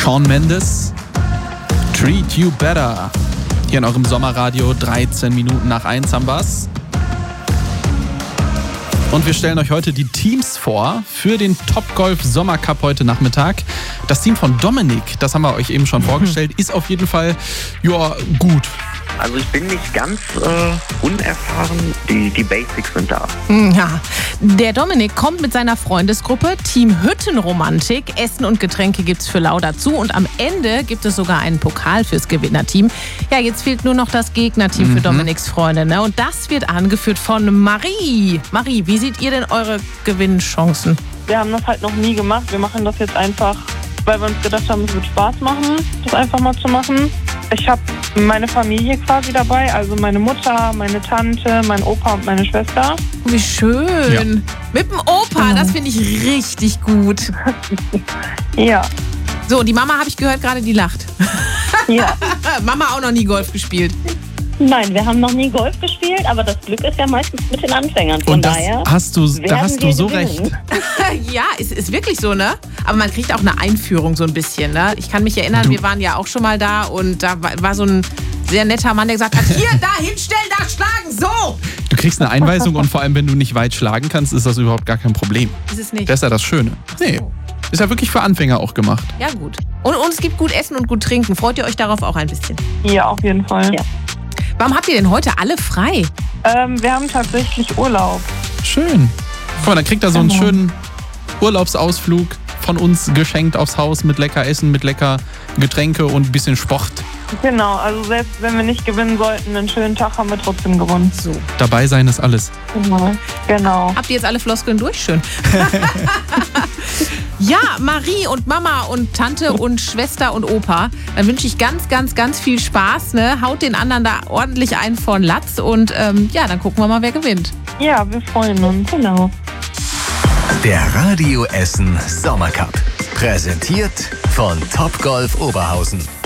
Shawn Mendes, Treat You Better. Hier in eurem Sommerradio, 13 Minuten nach 1 haben wir's. Und wir stellen euch heute die Teams vor für den Topgolf Sommercup heute Nachmittag. Das Team von Dominik, das haben wir euch eben schon vorgestellt, ist auf jeden Fall gut. Also ich bin nicht ganz unerfahren, die Basics sind da. Ja, der Dominik kommt mit seiner Freundesgruppe Team Hüttenromantik. Essen und Getränke gibt's für lau dazu und am Ende gibt es sogar einen Pokal fürs Gewinnerteam. Ja, jetzt fehlt nur noch das Gegnerteam für Dominiks Freunde, ne? Und das wird angeführt von Marie. Marie, wie seht ihr denn eure Gewinnchancen? Wir haben das halt noch nie gemacht. Wir machen das jetzt einfach, weil wir uns gedacht haben, es wird Spaß machen, das einfach mal zu machen. Ich habe meine Familie quasi dabei, also meine Mutter, meine Tante, mein Opa und meine Schwester. Wie schön. Ja. Mit dem Opa, das finde ich richtig gut. Ja. So, und die Mama, habe ich gehört, gerade die lacht. Ja. Mama auch noch nie Golf gespielt. Nein, wir haben noch nie Golf gespielt, aber das Glück ist ja meistens mit den Anfängern. Von und das daher da hast du so gewinnen. recht. Ja, ist wirklich so, ne? Aber man kriegt auch eine Einführung so ein bisschen, ne? Ich kann mich erinnern, wir waren ja auch schon mal da und da war so ein sehr netter Mann, der gesagt hat, hier, da hinstellen, da schlagen, so! Du kriegst eine Einweisung und vor allem, wenn du nicht weit schlagen kannst, ist das überhaupt gar kein Problem. Ist es nicht? Das ist ja das Schöne. Nee, ist ja wirklich für Anfänger auch gemacht. Ja, gut. Und es gibt gut Essen und gut Trinken. Freut ihr euch darauf auch ein bisschen? Ja, auf jeden Fall. Ja. Warum habt ihr denn heute alle frei? Wir haben tatsächlich Urlaub. Schön. Guck mal, dann kriegt er so einen schönen Urlaubsausflug von uns geschenkt aufs Haus mit lecker Essen, mit lecker Getränke und ein bisschen Sport. Genau, also selbst wenn wir nicht gewinnen sollten, einen schönen Tag haben wir trotzdem gewonnen. So. Dabei sein ist alles. Genau. Habt ihr jetzt alle Floskeln durch? Schön. Ja, Marie und Mama und Tante und Schwester und Opa, dann wünsche ich ganz, ganz, ganz viel Spaß. Ne? Haut den anderen da ordentlich einen vor den Latz und dann gucken wir mal, wer gewinnt. Ja, wir freuen uns. Genau. Der Radio Essen Sommercup. Präsentiert von Topgolf Oberhausen.